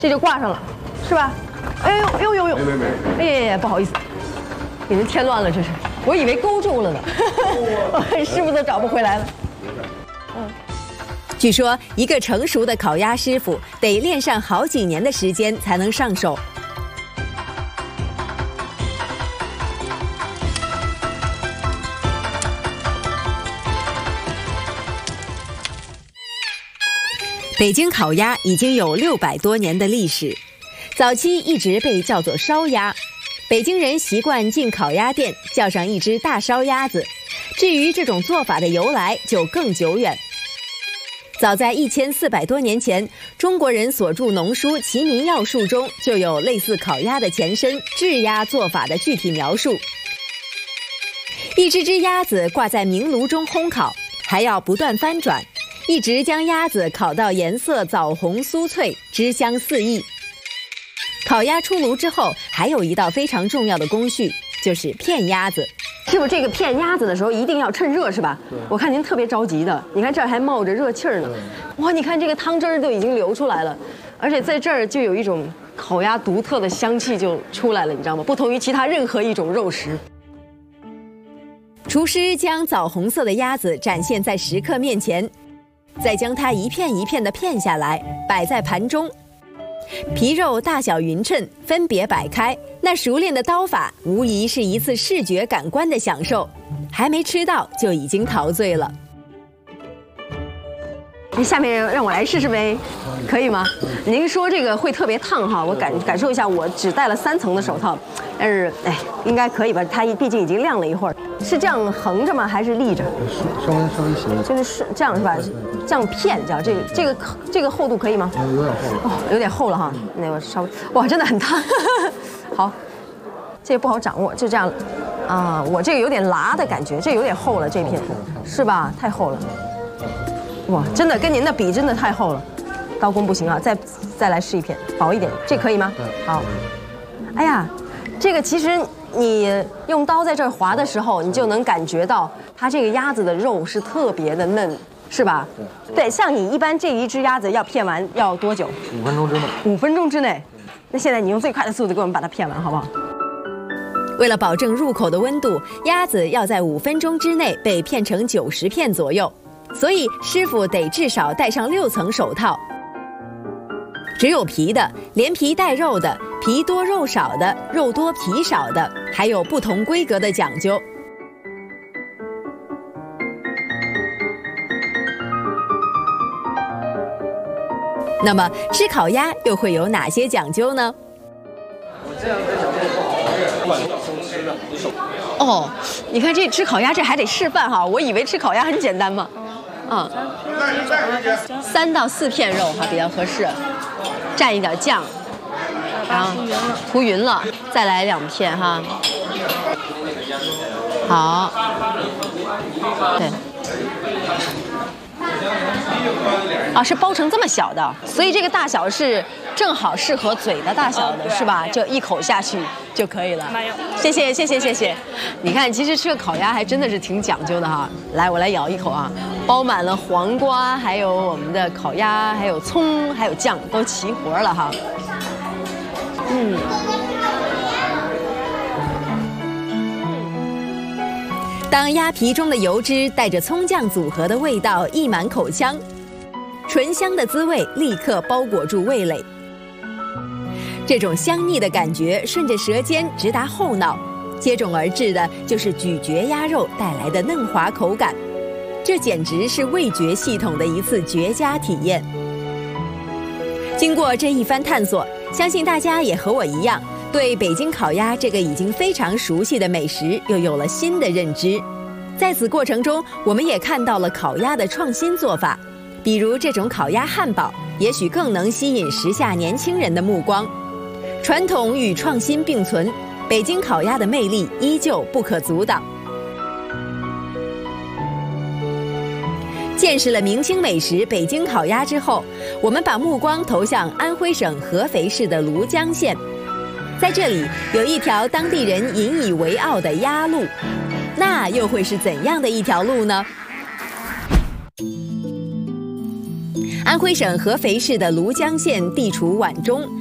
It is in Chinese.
这就挂上了，是吧？哎呦， 没， 哎呀，不好意思，给人添乱了，这是，我以为勾住了呢，师傅都找不回来了。 据说，一个成熟的烤鸭师傅得练上好几年的时间才能上手。北京烤鸭已经有600多年的历史，早期一直被叫做烧鸭。北京人习惯进烤鸭店叫上一只大烧鸭子，至于这种做法的由来就更久远。早在1400多年前，中国人所著农书《齐民要术》中就有类似烤鸭的前身炙鸭做法的具体描述。一只只鸭子挂在明炉中烘烤，还要不断翻转，一直将鸭子烤到颜色枣红酥脆，汁香四溢。烤鸭出炉之后，还有一道非常重要的工序，就是片鸭子。 师傅，这个片鸭子的时候一定要趁热是吧？我看您特别着急的，你看这儿还冒着热气儿呢。哇，你看这个汤汁儿都已经流出来了，而且在这儿就有一种烤鸭独特的香气就出来了，你知道吗？不同于其他任何一种肉食。 厨师将枣红色的鸭子展现在食客面前，再将它一片一片地片下来，摆在盘中。皮肉大小匀称，分别摆开，那熟练的刀法无疑是一次视觉感官的享受，还没吃到就已经陶醉了。 下面让我来试试呗，可以吗？您说这个会特别烫哈，我感受一下，我只戴了3层的手套，但是应该可以吧？它毕竟已经晾了一会儿。是这样横着吗？还是立着？ 稍微斜。 就是这样是吧？这样片叫这个厚度可以吗？ 有点厚了。 哦，有点厚了哈。那我稍微，哇，真的很烫。好，这个不好掌握，就这样啊。我这个有点辣的感觉，这有点厚了，这片是吧？太厚了。哇，真的跟您的比，真的太厚了，刀工不行啊！再来试一片，薄一点，这可以吗？好。哎呀，这个其实你用刀在这儿划的时候，你就能感觉到它这个鸭子的肉是特别的嫩，是吧？对，像你一般这一只鸭子要片完要多久 ？5分钟之内。 5分钟之内。那现在你用最快的速度给我们把它片完，好不好？ 为了保证入口的温度，鸭子要在5分钟之内被片成90片左右。所以师傅得至少戴上6层手套。只有皮的、连皮带肉的、皮多肉少的、肉多皮少的，还有不同规格的讲究。那么吃烤鸭又会有哪些讲究呢？ 哦，你看这吃烤鸭这还得示范哈，我以为吃烤鸭很简单嘛。3到4片肉哈比较合适，蘸一点酱，然后涂匀了，再来2片哈。好，对。啊，是包成这么小的，所以这个大小是正好适合嘴的大小的，是吧？就一口下去就可以了。谢谢。你看，其实吃个烤鸭还真的是挺讲究的哈。来，我来咬一口啊，包满了黄瓜，还有我们的烤鸭，还有葱，还有酱，都齐活了哈。 当鸭皮中的油脂带着葱酱组合的味道溢满口腔，醇香的滋味立刻包裹住味蕾。这种香腻的感觉顺着舌尖直达后脑，接踵而至的就是咀嚼鸭肉带来的嫩滑口感，这简直是味觉系统的一次绝佳体验。经过这一番探索，相信大家也和我一样，对北京烤鸭这个已经非常熟悉的美食又有了新的认知。在此过程中，我们也看到了烤鸭的创新做法，比如这种烤鸭汉堡，也许更能吸引时下年轻人的目光。传统与创新并存，北京烤鸭的魅力依旧不可阻挡。见识了明清美食北京烤鸭之后，我们把目光投向安徽省合肥市的庐江县。在这里有一条当地人引以为傲的鸭路，那又会是怎样的一条路呢？ 安徽省合肥市的庐江县地处皖中，